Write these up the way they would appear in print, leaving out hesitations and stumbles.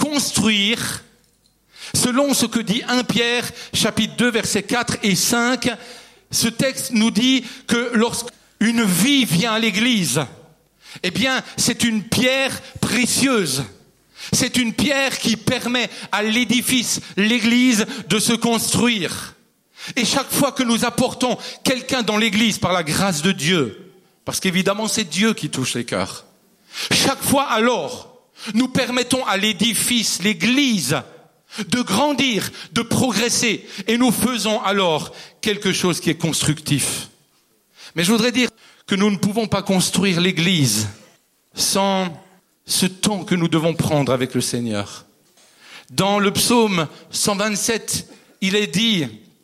construire selon ce que dit 1 Pierre, chapitre 2, versets 4 et 5. Ce texte nous dit que lorsqu'une vie vient à l'église, eh bien, c'est une pierre précieuse. C'est une pierre qui permet à l'édifice, l'église, de se construire. Et chaque fois que nous apportons quelqu'un dans l'église par la grâce de Dieu, parce qu'évidemment c'est Dieu qui touche les cœurs, chaque fois alors, nous permettons à l'édifice, l'église, de grandir, de progresser, et nous faisons alors quelque chose qui est constructif. Mais je voudrais dire que nous ne pouvons pas construire l'église sans ce temps que nous devons prendre avec le Seigneur. Dans le psaume 127, il est dit: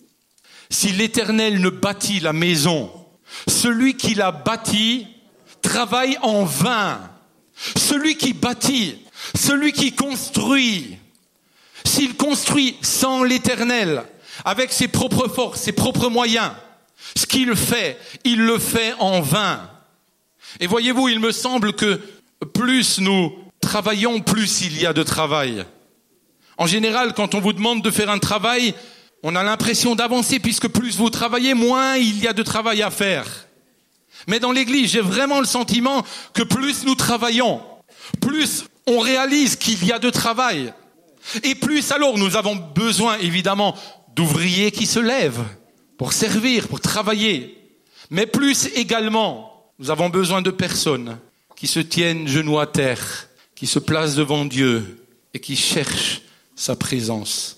si l'Éternel ne bâtit la maison, celui qui l'a bâtie travaille en vain. Celui qui bâtit, celui qui construit, s'il construit sans l'Éternel, avec ses propres forces, ses propres moyens, ce qu'il fait, il le fait en vain. Et voyez-vous, il me semble que plus nous travaillons, plus il y a de travail. En général, quand on vous demande de faire un travail, on a l'impression d'avancer, puisque plus vous travaillez, moins il y a de travail à faire. Mais dans l'église, j'ai vraiment le sentiment que plus nous travaillons, plus on réalise qu'il y a de travail. Et plus alors nous avons besoin évidemment d'ouvriers qui se lèvent pour servir, pour travailler. Mais plus également, nous avons besoin de personnes qui se tiennent genoux à terre, qui se placent devant Dieu et qui cherchent sa présence.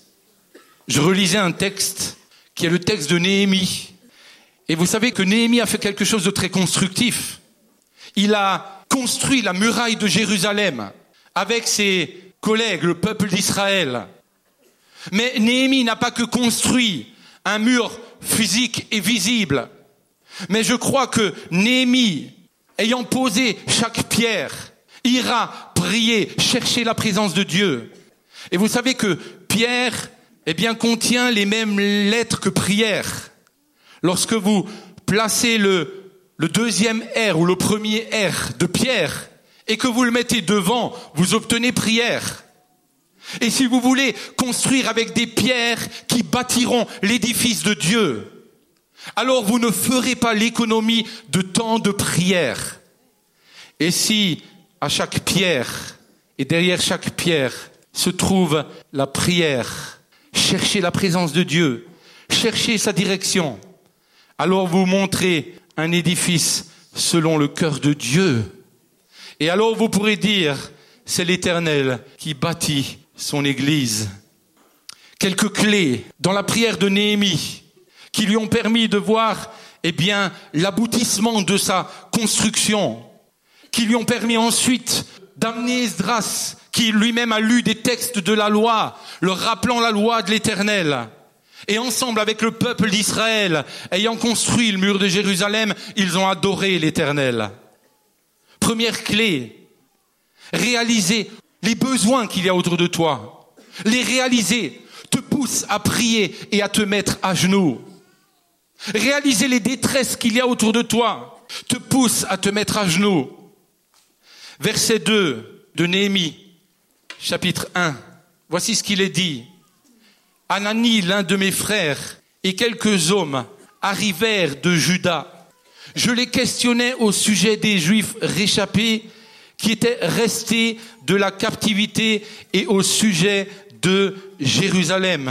Je relisais un texte qui est le texte de Néhémie. Et vous savez que Néhémie a fait quelque chose de très constructif. Il a construit la muraille de Jérusalem avec ses collègues, le peuple d'Israël. Mais Néhémie n'a pas que construit un mur physique et visible. Mais je crois que Néhémie, ayant posé chaque pierre, ira prier, chercher la présence de Dieu. Et vous savez que Pierre, contient les mêmes lettres que prière. Lorsque vous placez le deuxième R ou le premier R de Pierre et que vous le mettez devant, vous obtenez prière. Et si vous voulez construire avec des pierres qui bâtiront l'édifice de Dieu, alors vous ne ferez pas l'économie de temps de prière. Et si à chaque pierre et derrière chaque pierre se trouve la prière, cherchez la présence de Dieu, cherchez sa direction, alors vous montrez un édifice selon le cœur de Dieu. Et alors vous pourrez dire, c'est l'Éternel qui bâtit son église. Quelques clés dans la prière de Néhémie qui lui ont permis de voir, l'aboutissement de sa construction, qui lui ont permis ensuite d'amener Esdras, qui lui-même a lu des textes de la loi, leur rappelant la loi de l'Éternel. Et ensemble avec le peuple d'Israël, ayant construit le mur de Jérusalem, ils ont adoré l'Éternel. Première clé, réaliser les besoins qu'il y a autour de toi. Les réaliser te pousse à prier et à te mettre à genoux. Réaliser les détresses qu'il y a autour de toi te pousse à te mettre à genoux. Verset 2 de Néhémie, chapitre 1. Voici ce qu'il est dit. Anani, l'un de mes frères, et quelques hommes arrivèrent de Juda. Je les questionnais au sujet des Juifs réchappés qui étaient restés de la captivité et au sujet de Jérusalem.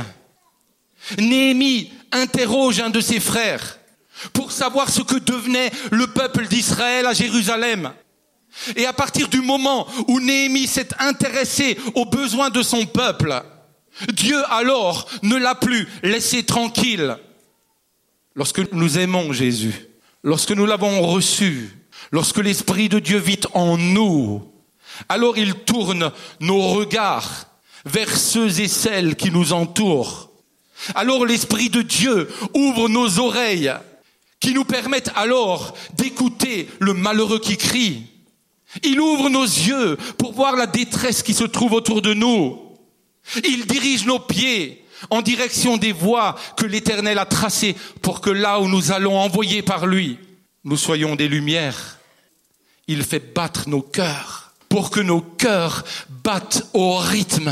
Néhémie interroge un de ses frères pour savoir ce que devenait le peuple d'Israël à Jérusalem. Et à partir du moment où Néhémie s'est intéressé aux besoins de son peuple, Dieu alors ne l'a plus laissé tranquille. Lorsque nous aimons Jésus, lorsque nous l'avons reçu, lorsque l'Esprit de Dieu vit en nous, alors il tourne nos regards vers ceux et celles qui nous entourent. Alors l'Esprit de Dieu ouvre nos oreilles, qui nous permettent alors d'écouter le malheureux qui crie. Il ouvre nos yeux pour voir la détresse qui se trouve autour de nous. Il dirige nos pieds en direction des voies que l'Éternel a tracées pour que là où nous allons, envoyés par lui, nous soyons des lumières. Il fait battre nos cœurs pour que nos cœurs battent au rythme